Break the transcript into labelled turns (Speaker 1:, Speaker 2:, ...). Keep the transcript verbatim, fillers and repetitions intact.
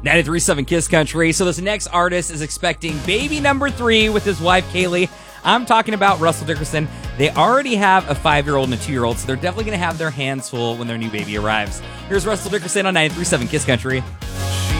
Speaker 1: ninety-three point seven Kiss Country. So this next artist is expecting baby number three with his wife, Kaylee. I'm talking about Russell Dickerson. They already have a five-year-old and a two-year-old, so they're definitely going to have their hands full when their new baby arrives. Here's Russell Dickerson on ninety-three point seven Kiss Country.